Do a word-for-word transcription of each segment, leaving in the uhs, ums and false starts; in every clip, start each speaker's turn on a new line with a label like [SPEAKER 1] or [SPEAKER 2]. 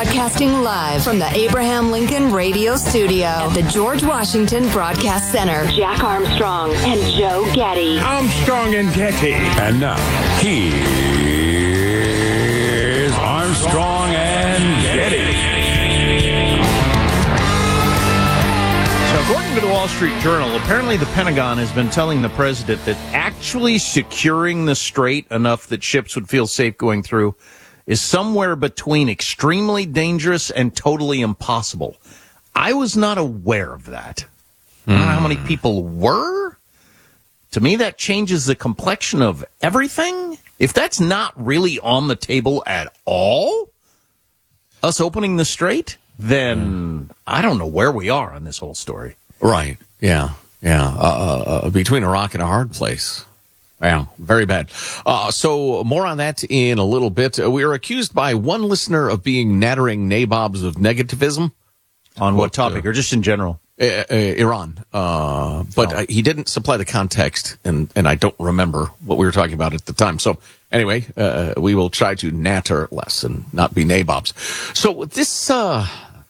[SPEAKER 1] Broadcasting live from the Abraham Lincoln Radio Studio at the George Washington Broadcast Center. Jack Armstrong and Joe Getty.
[SPEAKER 2] Armstrong and Getty.
[SPEAKER 3] And now, here's Armstrong and Getty.
[SPEAKER 4] So according to the Wall Street Journal, apparently the Pentagon has been telling the president that actually securing the strait enough that ships would feel safe going through is somewhere between extremely dangerous and totally impossible. I was not aware of that. Mm. I don't know how many people were. To me, that changes the complexion of everything. If that's not really on the table at all, us opening the strait, then mm. I don't know where we are on this whole story.
[SPEAKER 5] Right. Yeah. Yeah. Uh, uh, between a rock and a hard place. Yeah, very bad. Uh, so more on that in a little bit. Uh, we are accused by one listener of being nattering nabobs of negativism.
[SPEAKER 4] On what, what topic, uh, or just in general?
[SPEAKER 5] Uh, uh, Iran. Uh, but oh. uh, he didn't supply the context, and, and I don't remember what we were talking about at the time. So anyway, uh, we will try to natter less and not be nabobs. So this... Uh,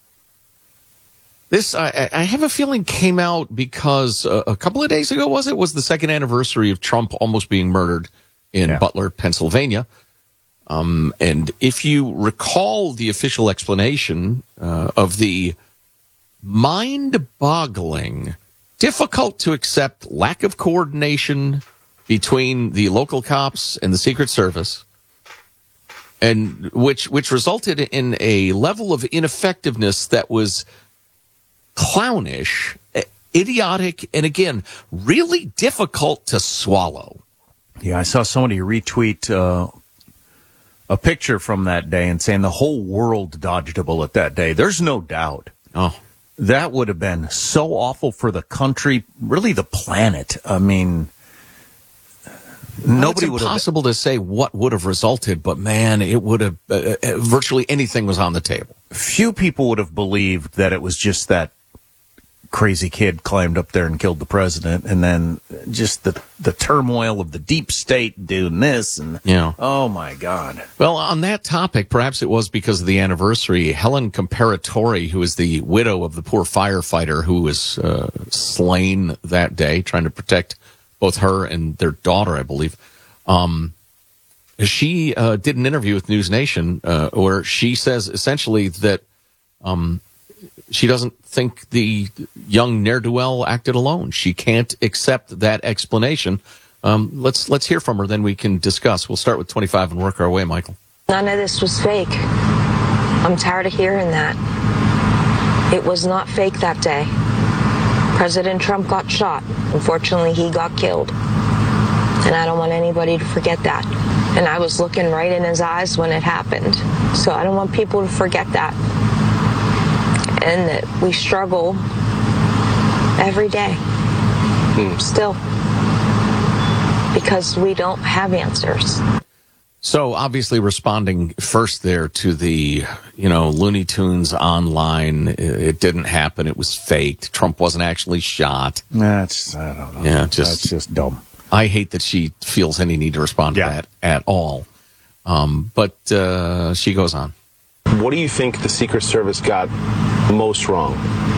[SPEAKER 5] This, I, I have a feeling, came out because uh, a couple of days ago, was it, was the second anniversary of Trump almost being murdered in yeah. Butler, Pennsylvania. Um, and if you recall the official explanation uh, of the mind-boggling, difficult to accept lack of coordination between the local cops and the Secret Service, and which which resulted in a level of ineffectiveness that was clownish, idiotic, and again, really difficult to swallow.
[SPEAKER 4] Yeah, I saw somebody retweet uh, a picture from that day and saying the whole world dodged a bullet that day. There's no doubt.
[SPEAKER 5] Oh,
[SPEAKER 4] that would have been so awful for the country, really the planet. I mean,
[SPEAKER 5] well,
[SPEAKER 4] nobody
[SPEAKER 5] would
[SPEAKER 4] would
[SPEAKER 5] have... It's impossible to say what would have resulted, but man, it would have, uh, virtually anything was on the table.
[SPEAKER 4] Few people would have believed that it was just that crazy kid climbed up there and killed the president, and then just the the turmoil of the deep state doing this, and
[SPEAKER 5] yeah.
[SPEAKER 4] oh my God.
[SPEAKER 5] Well, on that topic, perhaps it was because of the anniversary, Helen Comparatori, who is the widow of the poor firefighter who was uh, slain that day, trying to protect both her and their daughter, I believe, um, she uh, did an interview with News Nation uh, where she says essentially that um, she doesn't think the young ne'er-do-well acted alone. She can't accept that explanation. Um, let's let's hear from her, then we can discuss. We'll start with twenty-five and work our way, Michael.
[SPEAKER 6] None of this was fake. I'm tired of hearing that. It was not fake that day. President Trump got shot. Unfortunately, he got killed. And I don't want anybody to forget that. And I was looking right in his eyes when it happened. So I don't want people to forget that. And that we struggle every day. Mm. Still. Because we don't have answers.
[SPEAKER 5] So obviously responding first there to the, you know, Looney Tunes online, it didn't happen. It was faked. Trump wasn't actually shot.
[SPEAKER 4] That's, I don't know.
[SPEAKER 5] Yeah, just,
[SPEAKER 4] That's just dumb.
[SPEAKER 5] I hate that she feels any need to respond to
[SPEAKER 4] yeah.
[SPEAKER 5] that at all. Um, but uh, she goes on.
[SPEAKER 7] What do you think the Secret Service got most wrong?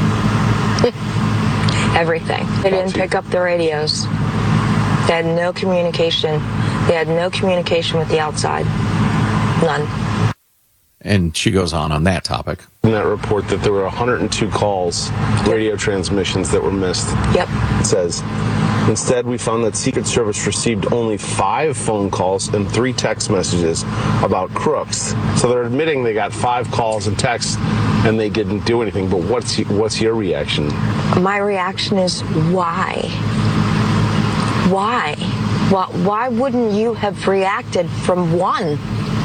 [SPEAKER 6] Everything. They didn't pick up the radios. They had no communication. They had no communication with the outside. None.
[SPEAKER 5] And she goes on on that topic.
[SPEAKER 7] In that report that there were one hundred two calls, radio transmissions that were missed.
[SPEAKER 6] Yep.
[SPEAKER 7] It says, instead, we found that Secret Service received only five phone calls and three text messages about crooks. So they're admitting they got five calls and texts and they didn't do anything. But what's what's your reaction?
[SPEAKER 6] My reaction is why? Why? Why, why wouldn't you have reacted from one?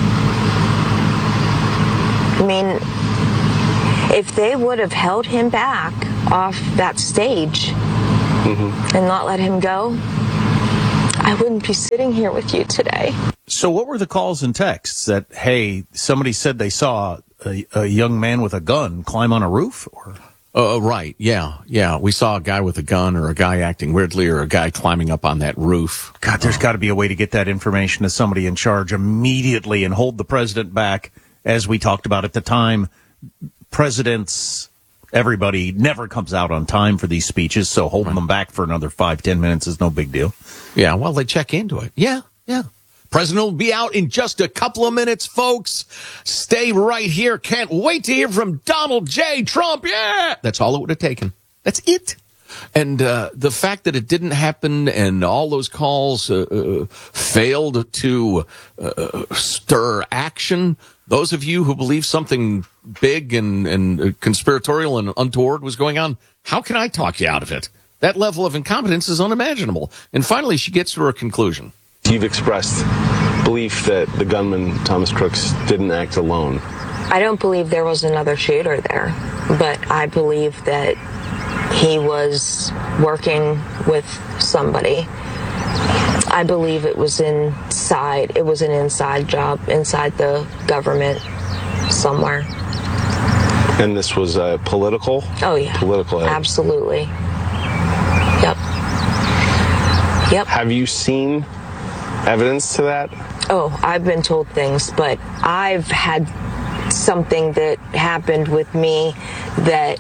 [SPEAKER 6] I mean, if they would have held him back off that stage mm-hmm. and not let him go, I wouldn't be sitting here with you today.
[SPEAKER 4] So what were the calls and texts that, hey, somebody said they saw a, a young man with a gun climb on a roof? Or
[SPEAKER 5] Uh, right, yeah, yeah. We saw a guy with a gun or a guy acting weirdly or a guy climbing up on that roof.
[SPEAKER 4] God, there's got to be a way to get that information to somebody in charge immediately and hold the president back as we talked about at the time, presidents, everybody never comes out on time for these speeches, so holding them back for another five, ten minutes is no big deal.
[SPEAKER 5] Yeah, well, they check into it. Yeah, yeah. President will be out in just a couple of minutes, folks. Stay right here. Can't wait to hear from Donald J. Trump. Yeah! That's all it would have taken. That's it. And uh, the fact that it didn't happen and all those calls uh, uh, failed to uh, stir action, those of you who believe something big and, and conspiratorial and untoward was going on, how can I talk you out of it? That level of incompetence is unimaginable. And finally, she gets to her conclusion.
[SPEAKER 7] You've expressed belief that the gunman, Thomas Crooks, didn't act alone.
[SPEAKER 6] I don't believe there was another shooter there, but I believe that he was working with somebody. I believe it was inside, it was an inside job inside the government somewhere.
[SPEAKER 7] And this was uh, political?
[SPEAKER 6] Oh, yeah.
[SPEAKER 7] Political.
[SPEAKER 6] Absolutely. Yep. Yep.
[SPEAKER 7] Have you seen evidence to that?
[SPEAKER 6] Oh, I've been told things, but I've had something that happened with me that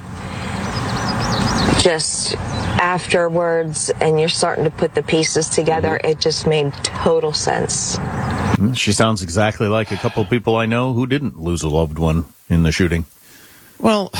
[SPEAKER 6] just afterwards, and you're starting to put the pieces together, mm-hmm. It just made total sense.
[SPEAKER 4] She sounds exactly like a couple of people I know who didn't lose a loved one in the shooting.
[SPEAKER 5] Well,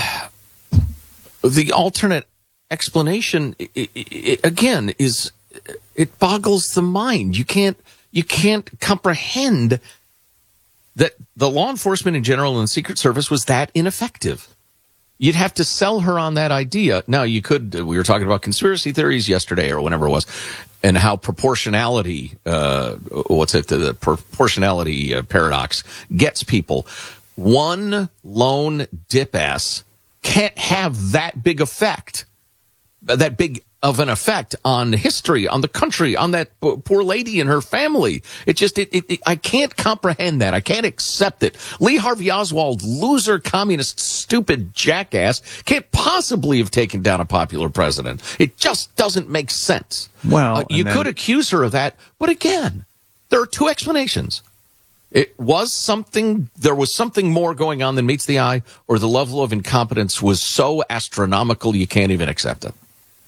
[SPEAKER 5] the alternate explanation, it, it, again, is it boggles the mind. You can't you can't comprehend that the law enforcement in general and the Secret Service was that ineffective. You'd have to sell her on that idea. Now, you could, we were talking about conspiracy theories yesterday or whenever it was, and how proportionality, uh, what's it, the proportionality uh, paradox gets people. One lone dip-ass can't have that big effect, that big of an effect on history, on the country, on that poor lady and her family. It just, it, it, it I can't comprehend that. I can't accept it. Lee Harvey Oswald, loser, communist, stupid jackass, can't possibly have taken down a popular president. It just doesn't make sense.
[SPEAKER 4] Well,
[SPEAKER 5] uh, you
[SPEAKER 4] then-
[SPEAKER 5] could accuse her of that, but again, there are two explanations. It was something, there was something more going on than meets the eye, or the level of incompetence was so astronomical you can't even accept it.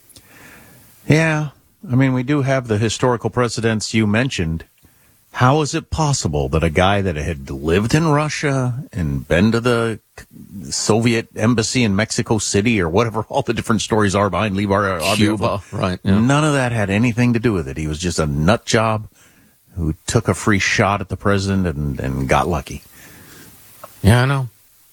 [SPEAKER 4] Yeah, I mean, we do have the historical precedents you mentioned. How is it possible that a guy that had lived in Russia and been to the Soviet embassy in Mexico City or whatever all the different stories are behind Lee Harvey
[SPEAKER 5] Cuba, right? Yeah.
[SPEAKER 4] None of that had anything to do with it. He was just a nut job who took a free shot at the president and, and got lucky.
[SPEAKER 5] Yeah, I know.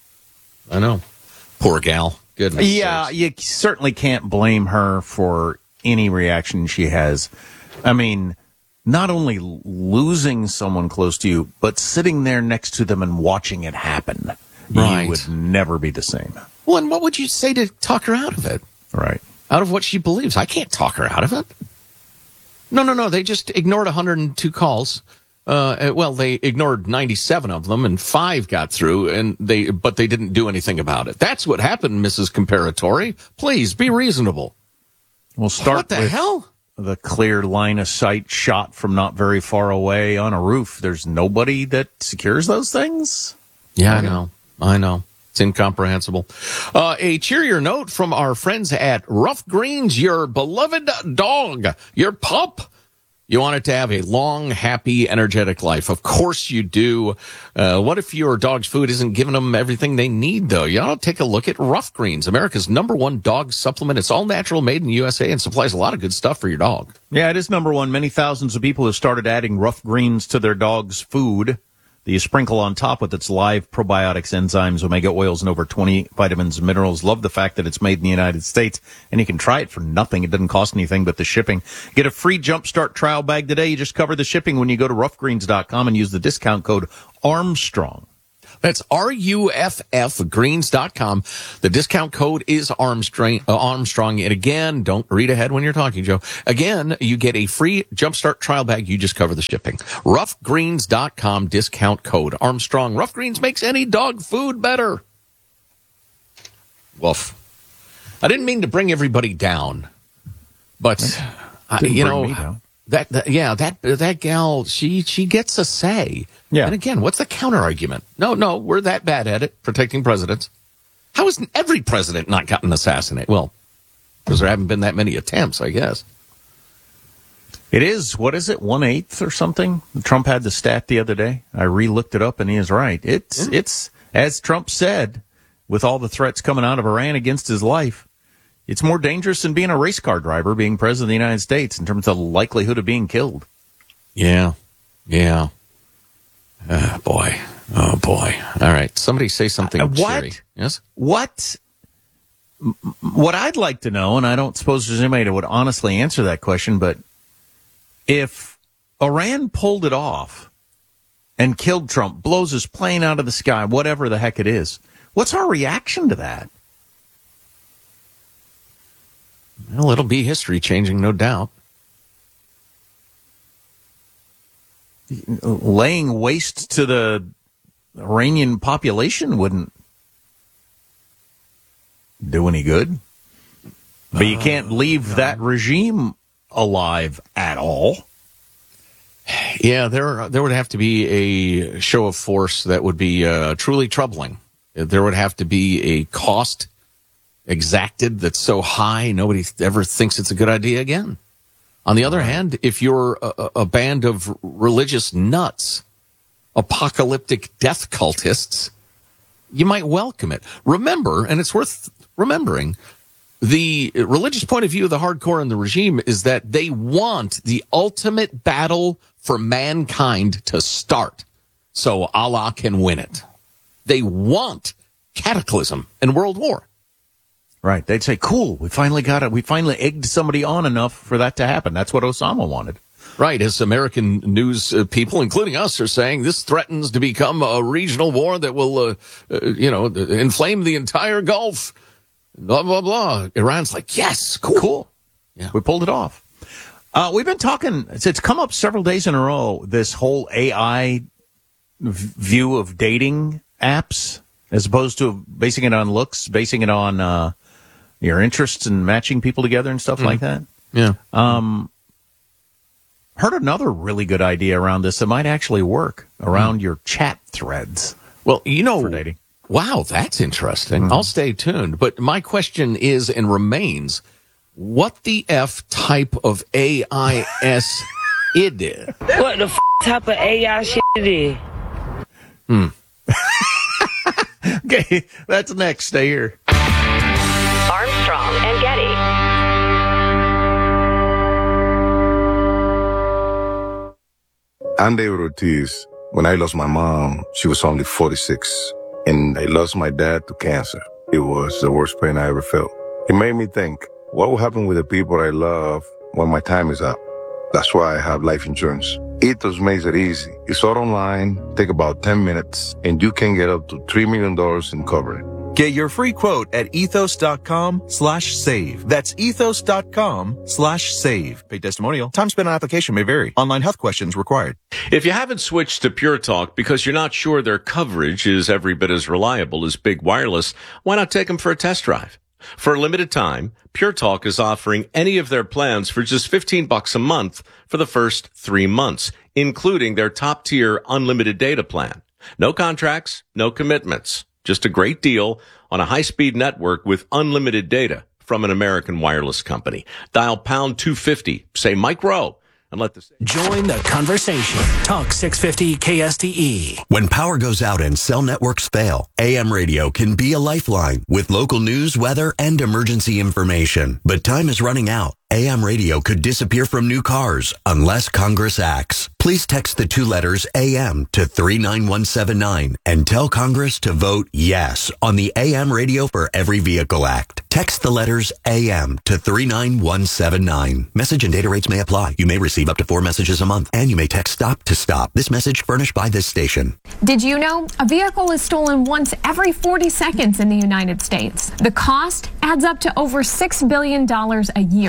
[SPEAKER 5] I know. Poor gal. Goodness.
[SPEAKER 4] Yeah,
[SPEAKER 5] sakes.
[SPEAKER 4] you certainly can't blame her for any reaction she has. I mean, not only losing someone close to you, but sitting there next to them and watching it happen.
[SPEAKER 5] Right.
[SPEAKER 4] You would never be the same.
[SPEAKER 5] Well, and what would you say to talk her out of it?
[SPEAKER 4] Right.
[SPEAKER 5] Out of what she believes? I can't talk her out of it. No, no, no. They just ignored one hundred two calls. Uh, well, they ignored ninety-seven of them, and five got through, and they, but they didn't do anything about it. That's what happened, Missus Comparatori. Please be reasonable.
[SPEAKER 4] We'll start
[SPEAKER 5] What the
[SPEAKER 4] with
[SPEAKER 5] hell?
[SPEAKER 4] the clear line of sight shot from not very far away on a roof. There's nobody that secures those things.
[SPEAKER 5] Yeah, I know. I know. It's incomprehensible. Uh, a cheerier note from our friends at Rough Greens, your beloved dog, your pup. You want it to have a long, happy, energetic life. Of course you do. Uh, what if your dog's food isn't giving them everything they need, though? You ought to take a look at Rough Greens, America's number one dog supplement. It's all natural, made in the U S A, and supplies a lot of good stuff for your dog.
[SPEAKER 4] Yeah, it is number one. Many thousands of people have started adding Rough Greens to their dog's food. that you sprinkle on top with its live probiotics, enzymes, omega oils, and over twenty vitamins and minerals. Love the fact that it's made in the United States, and you can try it for nothing. It doesn't cost anything but the shipping. Get a free Jumpstart trial bag today. You just cover the shipping when you go to rough greens dot com and use the discount code Armstrong.
[SPEAKER 5] That's R U F F greens dot com. The discount code is Armstrong. Uh, Armstrong. And again, don't read ahead when you're talking, Joe. Again, you get a free Jumpstart trial bag. You just cover the shipping. rough greens dot com, discount code Armstrong. Rough Greens makes any dog food better. Woof. I didn't mean to bring everybody down, but, uh, you know, That, that yeah, that that gal, she she gets a say.
[SPEAKER 4] Yeah.
[SPEAKER 5] And again, what's the counter argument? No, no, we're that bad at it, protecting presidents. How has every president not gotten assassinated? Well, because there haven't been that many attempts, I guess.
[SPEAKER 4] It is, what is it, one-eighth or something? Trump had the stat the other day. I re-looked it up, and he is right. It's, yeah. it's as Trump said, with all the threats coming out of Iran against his life, it's more dangerous than being a race car driver, being president of the United States, in terms of the likelihood of being killed.
[SPEAKER 5] Yeah, yeah. Oh, boy. Oh, boy. All right, somebody say something
[SPEAKER 4] uh, what?
[SPEAKER 5] cheery. Yes?
[SPEAKER 4] What? What I'd like to know, and I don't suppose there's anybody that would honestly answer that question, but if Iran pulled it off and killed Trump, blows his plane out of the sky, whatever the heck it is, what's our reaction to that?
[SPEAKER 5] Well, it'll be history changing, no doubt.
[SPEAKER 4] Laying waste to the Iranian population wouldn't do any good. But you can't leave that regime alive at all.
[SPEAKER 5] Yeah, there there would have to be a show of force that would be uh, truly troubling. There would have to be a cost exacted that's so high nobody ever thinks it's a good idea again. On the other hand, if you're a, a band of religious nuts, apocalyptic death cultists, you might welcome it. Remember, and it's worth remembering, the religious point of view of the hardcore and the regime is that they want the ultimate battle for mankind to start so Allah can win it. They want cataclysm and world war.
[SPEAKER 4] Right. They'd say, cool, we finally got it. We finally egged somebody on enough for that to happen. That's what Osama wanted.
[SPEAKER 5] Right. As American news uh, people, including us, are saying, this threatens to become a regional war that will, uh, uh, you know, inflame the entire Gulf. Blah, blah, blah. Iran's like, yes, cool.
[SPEAKER 4] Cool. Yeah. We pulled it off. Uh, we've been talking, it's, it's come up several days in a row, this whole A I v- view of dating apps, as opposed to basing it on looks, basing it on uh, your interests and matching people together and stuff mm. like that.
[SPEAKER 5] Yeah.
[SPEAKER 4] Um, heard another really good idea around this that might actually work around mm. your chat threads.
[SPEAKER 5] Well, you know,
[SPEAKER 4] for dating.
[SPEAKER 5] Wow, that's interesting.
[SPEAKER 4] Mm-hmm.
[SPEAKER 5] I'll stay tuned. But my question is and remains, what the F type of A I S it is?
[SPEAKER 2] What the f- type of A I shit it is?
[SPEAKER 5] Hmm.
[SPEAKER 4] Okay, that's next. Stay here.
[SPEAKER 1] Armstrong and Getty.
[SPEAKER 8] I'm David Ortiz. When I lost my mom, she was only forty-six. And I lost my dad to cancer. It was the worst pain I ever felt. It made me think, what will happen with the people I love when my time is up? That's why I have life insurance. Ethos makes it easy. It's all online, take about ten minutes, and you can get up to three million dollars in coverage.
[SPEAKER 9] Get your free quote at ethos.com slash save. That's ethos.com slash save. Paid testimonial. Time spent on application may vary. Online health questions required.
[SPEAKER 10] If you haven't switched to Pure Talk because you're not sure their coverage is every bit as reliable as Big Wireless, why not take them for a test drive? For a limited time, Pure Talk is offering any of their plans for just fifteen bucks a month for the first three months, including their top-tier unlimited data plan. No contracts, no commitments. Just a great deal on a high-speed network with unlimited data from an American wireless company. Dial pound two fifty, say Mike Rowe, and let the...
[SPEAKER 11] Join the conversation. Talk six fifty K S T E.
[SPEAKER 12] When power goes out and cell networks fail, A M radio can be a lifeline with local news, weather, and emergency information. But time is running out. A M radio could disappear from new cars unless Congress acts. Please text the two letters A M to three nine one seven nine and tell Congress to vote yes on the A M Radio for Every Vehicle Act. Text the letters A M to three nine one seven nine. Message and data rates may apply. You may receive up to four messages a month, and you may text STOP to STOP. This message furnished by this station.
[SPEAKER 13] Did you know a vehicle is stolen once every forty seconds in the United States? The cost adds up to over six billion dollars a year.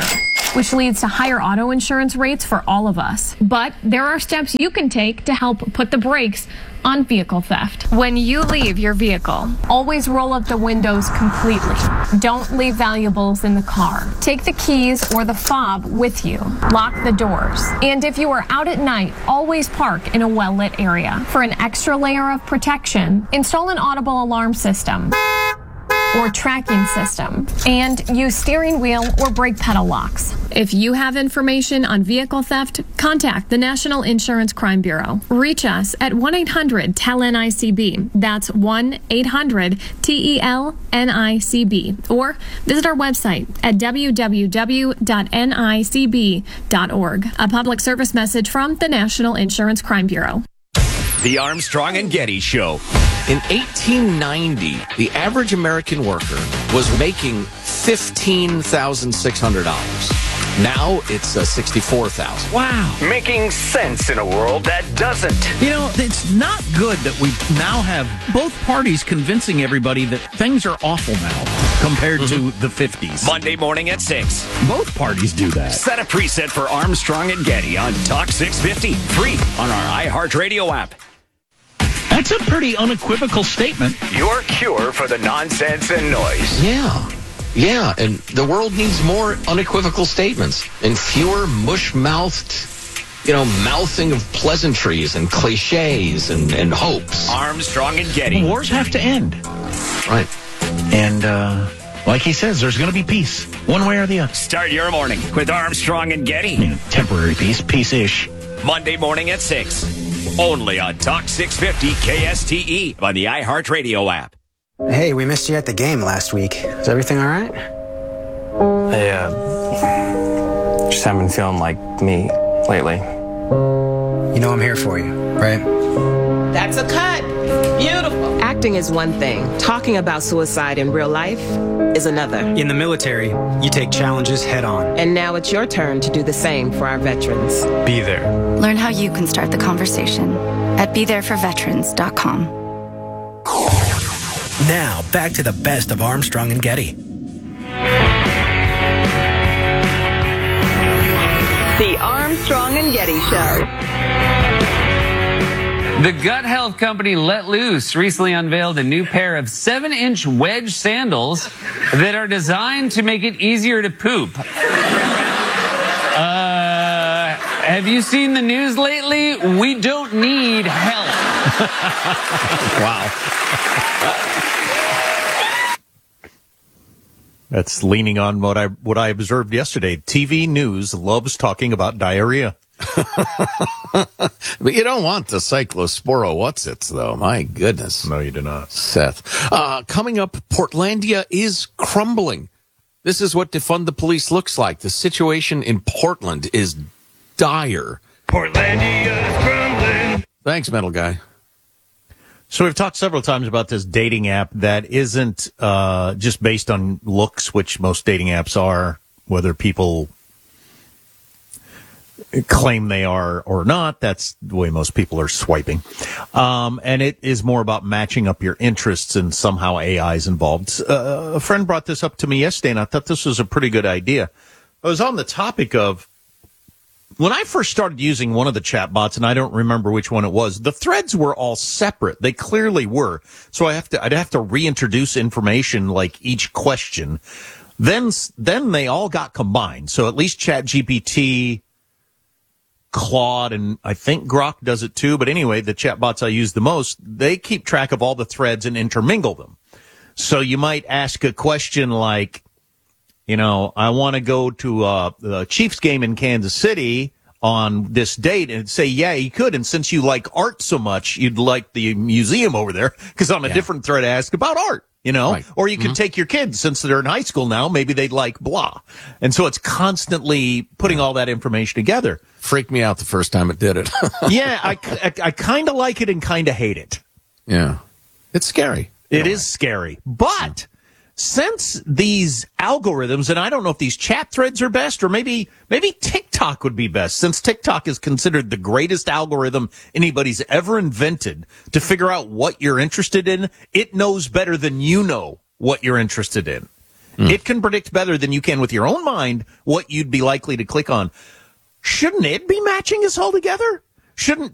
[SPEAKER 13] which leads to higher auto insurance rates for all of us. But there are steps you can take to help put the brakes on vehicle theft. When you leave your vehicle, always roll up the windows completely. Don't leave valuables in the car. Take the keys or the fob with you. Lock the doors. And if you are out at night, always park in a well-lit area. For an extra layer of protection, install an audible alarm system or tracking system, and use steering wheel or brake pedal locks. If you have information on vehicle theft, contact the National Insurance Crime Bureau. Reach us at one eight hundred T E L N I C B. That's one eight hundred T E L N I C B. Or visit our website at w w w dot n i c b dot org. A public service message from the National Insurance Crime Bureau.
[SPEAKER 3] The Armstrong and Getty Show.
[SPEAKER 5] In eighteen ninety, the average American worker was making fifteen thousand six hundred dollars. Now it's uh, sixty-four thousand dollars.
[SPEAKER 3] Wow. Making sense in a world that doesn't.
[SPEAKER 4] You know, it's not good that we now have both parties convincing everybody that things are awful now compared mm-hmm. to the fifties.
[SPEAKER 3] Monday morning at six.
[SPEAKER 4] Both parties do that.
[SPEAKER 3] Set a preset for Armstrong and Getty on Talk six fifty. Free on our iHeartRadio app.
[SPEAKER 4] That's a pretty unequivocal statement.
[SPEAKER 3] Your cure for the nonsense and noise.
[SPEAKER 5] Yeah. Yeah, and the world needs more unequivocal statements and fewer mush-mouthed, you know, mouthing of pleasantries and cliches and, and hopes.
[SPEAKER 3] Armstrong and Getty.
[SPEAKER 4] Wars have to end.
[SPEAKER 5] Right.
[SPEAKER 4] And, uh, like he says, there's going to be peace, one way or the other.
[SPEAKER 3] Start your morning with Armstrong and Getty.
[SPEAKER 4] You know, temporary peace, peace-ish.
[SPEAKER 3] Monday morning at six. Only on Talk six fifty K S T E on the iHeartRadio app.
[SPEAKER 14] Hey, we missed you at the game last week. Is everything all right?
[SPEAKER 15] I, uh, just haven't been feeling like me lately.
[SPEAKER 14] You know I'm here for you, right?
[SPEAKER 16] That's a cut. Beautiful. Acting is one thing. Talking about suicide in real life is another.
[SPEAKER 14] In the military, you take challenges head on.
[SPEAKER 16] And now it's your turn to do the same for our veterans.
[SPEAKER 14] Be there.
[SPEAKER 17] Learn how you can start the conversation at be there for veterans dot com.
[SPEAKER 11] Now, back to the best of Armstrong and Getty.
[SPEAKER 1] The Armstrong and Getty Show.
[SPEAKER 18] The gut health company Let Loose recently unveiled a new pair of seven inch wedge sandals that are designed to make it easier to poop. Uh, have you seen the news lately? We don't need help.
[SPEAKER 4] Wow. That's leaning on what I what I observed yesterday. T V news loves talking about diarrhea.
[SPEAKER 5] But you don't want the cyclosporo what's-its, though. My goodness.
[SPEAKER 4] No, you do not.
[SPEAKER 5] Seth. Uh, coming up, Portlandia is crumbling. This is what Defund the Police looks like. The situation in Portland is dire.
[SPEAKER 3] Portlandia is crumbling.
[SPEAKER 5] Thanks, metal guy.
[SPEAKER 4] So we've talked several times about this dating app that isn't uh, just based on looks, which most dating apps are, whether people claim they are or not. That's the way most people are swiping. Um, and it is more about matching up your interests, and somehow A I is involved. Uh, a friend brought this up to me yesterday, and I thought this was a pretty good idea. I was on the topic of, when I first started using one of the chat bots, and I don't remember which one it was, the threads were all separate. They clearly were. So I have to, I'd have to reintroduce information like each question. Then, then they all got combined. So at least ChatGPT, Claude, and I think Grok does it too. But anyway, the chat bots I use the most, they keep track of all the threads and intermingle them. So you might ask a question like, you know, I want to go to uh, the Chiefs game in Kansas City on this date, and say, yeah, you could. And since you like art so much, you'd like the museum over there, because on a yeah. different thread, ask about art, you know, right. Or you could mm-hmm. take your kids, since they're in high school now, maybe they'd like blah. And so it's constantly putting all that information together.
[SPEAKER 5] Freaked me out the first time it did it.
[SPEAKER 4] yeah, I, I, I kind of like it and kind of hate it.
[SPEAKER 5] Yeah. It's scary.
[SPEAKER 4] It is scary. But since these algorithms, and I don't know if these chat threads are best, or maybe maybe TikTok would be best, since TikTok is considered the greatest algorithm anybody's ever invented to figure out what you're interested in. It knows better than you know what you're interested in. Mm. It can predict better than you can with your own mind what you'd be likely to click on. Shouldn't it be matching us all together? Shouldn't